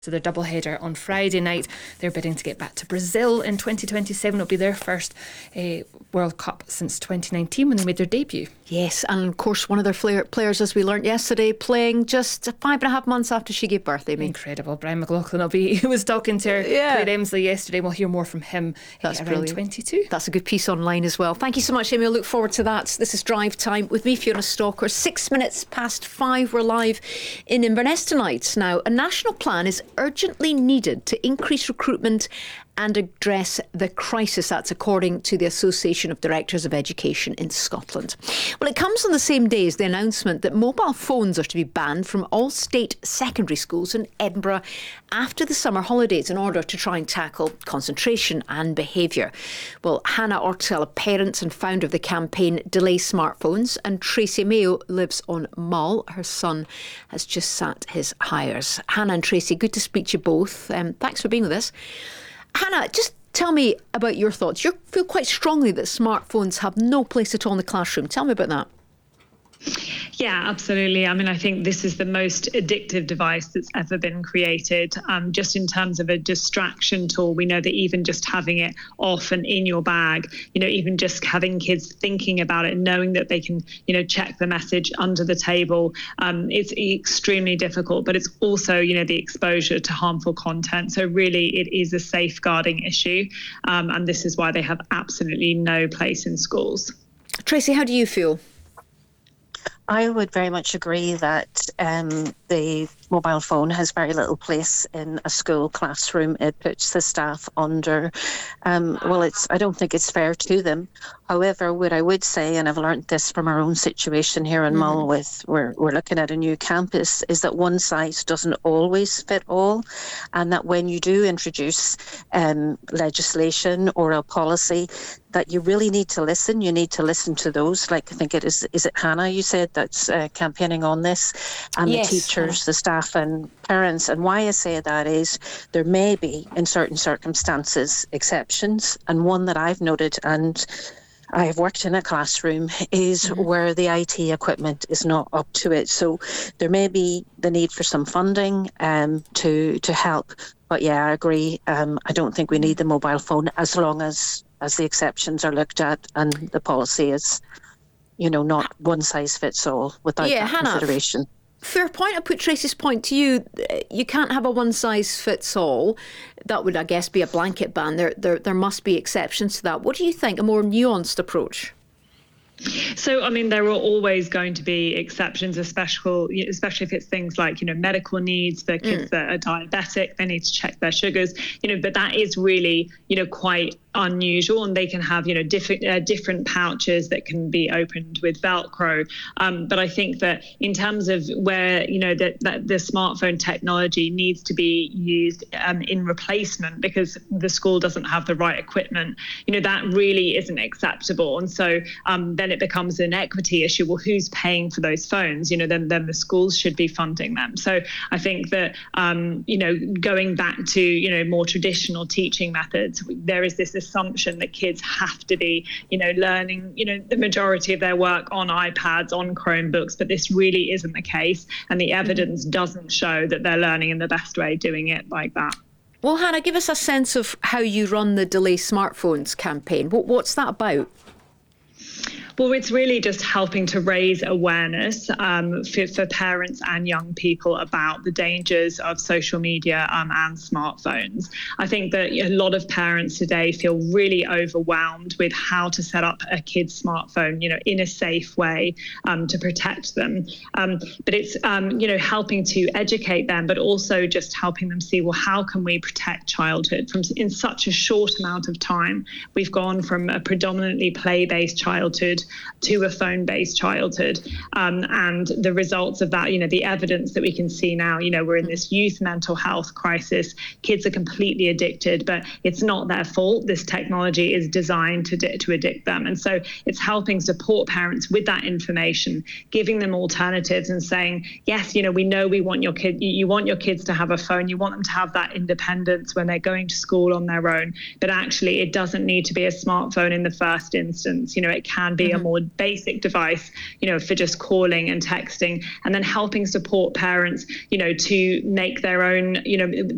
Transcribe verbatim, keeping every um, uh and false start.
So their doubleheader on Friday night. They're bidding to get back to Brazil in twenty twenty-seven. It'll be their first uh, World Cup since twenty nineteen when they made their debut. Yes, and of course one of their flair- players, as we learnt yesterday, playing just five and a half months after she gave birth, Amy. Incredible. Brian McLaughlin will be, who was talking to her, yeah. Claire Emsley yesterday. We'll hear more from him That's around brilliant. twenty-two. That's a good piece online as well. Thank you so much, Amy. I look forward to that. This is Drive Time with me, Fiona Stalker. Six minutes past five. We're live in Inverness tonight. Now, a national plan is urgently needed to increase recruitment and address the crisis. That's according to the Association of Directors of Education in Scotland. Well, it comes on the same day as the announcement that mobile phones are to be banned from all state secondary schools in Edinburgh after the summer holidays in order to try and tackle concentration and behaviour. Well, Hannah Ortell, a parent and founder of the campaign Delay Smartphones, and Tracy Mayo lives on Mull. Her son has just sat his hires. Hannah and Tracy, good to speak to you both. Um, thanks for being with us. Hannah, just tell me about your thoughts. You feel quite strongly that smartphones have no place at all in the classroom. Tell me about that. Yeah, absolutely. I mean, I think this is the most addictive device that's ever been created. Um, just in terms of a distraction tool, we know that even just having it off and in your bag, you know, even just having kids thinking about it, knowing that they can, you know, check the message under the table, um, it's extremely difficult. But it's also, you know, the exposure to harmful content. So really, it is a safeguarding issue. Um, and this is why they have absolutely no place in schools. Tracy, how do you feel? I would very much agree that um, the mobile phone has very little place in a school classroom. It puts the staff under, um, well, it's. I don't think it's fair to them. However, what I would say, and I've learnt this from our own situation here in mm. Mull, with we're, we're looking at a new campus, is that one size doesn't always fit all, and that when you do introduce um, legislation or a policy, that you really need to listen. You need to listen to those, like I think it is, is it Hannah you said that's uh, campaigning on this, and yes, the teachers, the staff and parents. And why I say that is there may be, in certain circumstances, exceptions. And one that I've noted, and I've worked in a classroom, is mm-hmm. where the I T equipment is not up to it. So there may be the need for some funding um, to, to help. But yeah, I agree. Um, I don't think we need the mobile phone as long as as the exceptions are looked at and the policy is, you know, not one size fits all without yeah, that Hannah, consideration. Fair point. I put Tracy's point to you. You can't have a one size fits all. That would, I guess, be a blanket ban. There, there, there must be exceptions to that. What do you think? A more nuanced approach? So, I mean, there are always going to be exceptions, especially especially if it's things like, you know, medical needs, the kids mm. that are diabetic, they need to check their sugars, you know, but that is really, you know, quite unusual, and they can have, you know, different uh, different pouches that can be opened with Velcro. Um, but I think that in terms of where, you know, that, that the smartphone technology needs to be used um, in replacement because the school doesn't have the right equipment, you know, that really isn't acceptable. And so um, then it becomes an equity issue. Well, who's paying for those phones? You know, then then the schools should be funding them. So I think that, um, you know, going back to, you know, more traditional teaching methods, there is this assumption that kids have to be, you know, learning, you know, the majority of their work on iPads, on Chromebooks, but this really isn't the case. And the evidence doesn't show that they're learning in the best way doing it like that. Well, Hannah, give us a sense of how you run the Delay Smartphones campaign. What, what's that about? Well, it's really just helping to raise awareness um, for, for parents and young people about the dangers of social media um, and smartphones. I think that a lot of parents today feel really overwhelmed with how to set up a kid's smartphone, you know, in a safe way um, to protect them. Um, but it's, um, you know, helping to educate them, but also just helping them see, well, how can we protect childhood from in such a short amount of time? We've gone from a predominantly play-based childhood to a phone-based childhood. Um, and the results of that, you know, the evidence that we can see now, you know, we're in this youth mental health crisis. Kids are completely addicted, but it's not their fault. This technology is designed to, to addict them. And so it's helping support parents with that information, giving them alternatives and saying, yes, you know, we know we want your kid, you want your kids to have a phone. You want them to have that independence when they're going to school on their own. But actually, it doesn't need to be a smartphone in the first instance. You know, it can be mm-hmm. a more basic device, you know, for just calling and texting, and then helping support parents, you know, to make their own, you know,